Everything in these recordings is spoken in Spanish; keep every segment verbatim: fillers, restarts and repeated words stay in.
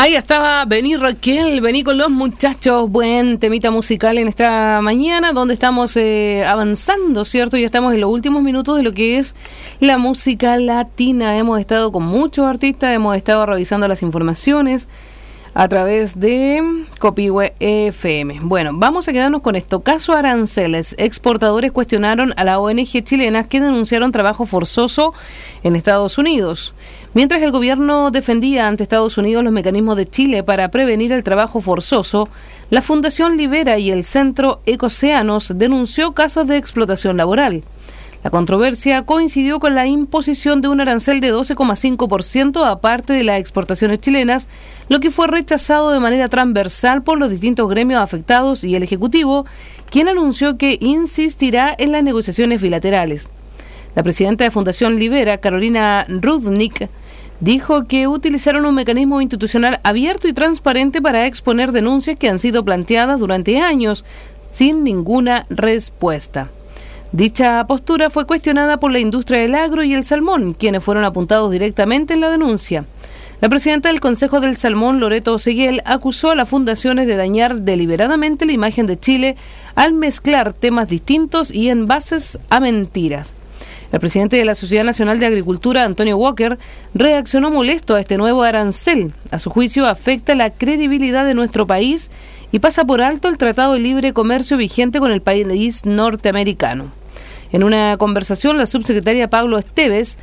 Ahí estaba, vení Raquel, vení con los muchachos, buen temita musical en esta mañana, donde estamos eh, avanzando, ¿cierto? Ya estamos en los últimos minutos de lo que es la música latina. Hemos estado con muchos artistas, hemos estado revisando las informaciones a través de Copihue F M. Bueno, vamos a quedarnos con esto. Caso aranceles. Exportadores cuestionaron a la O N G chilenas que denunciaron trabajo forzoso en Estados Unidos. Mientras el gobierno defendía ante Estados Unidos los mecanismos de Chile para prevenir el trabajo forzoso, la Fundación Libera y el Centro Ecoceanos denunció casos de explotación laboral. La controversia coincidió con la imposición de un arancel de doce coma cinco por ciento aparte de las exportaciones chilenas, lo que fue rechazado de manera transversal por los distintos gremios afectados y el Ejecutivo, quien anunció que insistirá en las negociaciones bilaterales. La presidenta de Fundación Libera, Carolina Rudnick, dijo que utilizaron un mecanismo institucional abierto y transparente para exponer denuncias que han sido planteadas durante años sin ninguna respuesta. Dicha postura fue cuestionada por la industria del agro y el salmón, quienes fueron apuntados directamente en la denuncia. La presidenta del Consejo del Salmón, Loreto Seguel, acusó a las fundaciones de dañar deliberadamente la imagen de Chile al mezclar temas distintos y en bases a mentiras. El presidente de la Sociedad Nacional de Agricultura, Antonio Walker, reaccionó molesto a este nuevo arancel. A su juicio, afecta la credibilidad de nuestro país y pasa por alto el Tratado de Libre Comercio vigente con el país norteamericano. En una conversación, la subsecretaria Pablo Esteves,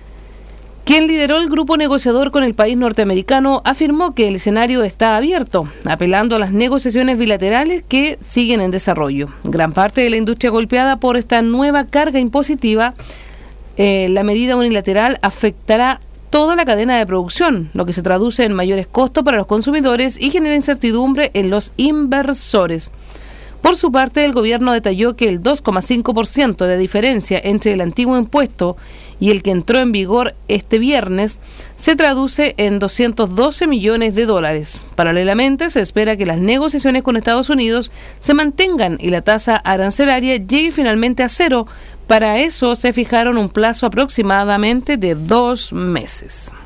quien lideró el grupo negociador con el país norteamericano, afirmó que el escenario está abierto, apelando a las negociaciones bilaterales que siguen en desarrollo. Gran parte de la industria golpeada por esta nueva carga impositiva, eh, la medida unilateral afectará toda la cadena de producción, lo que se traduce en mayores costos para los consumidores y genera incertidumbre en los inversores. Por su parte, el gobierno detalló que el dos coma cinco por ciento de diferencia entre el antiguo impuesto y el que entró en vigor este viernes se traduce en doscientos doce millones de dólares. Paralelamente, se espera que las negociaciones con Estados Unidos se mantengan y la tasa arancelaria llegue finalmente a cero. Para eso se fijaron un plazo aproximadamente de dos meses.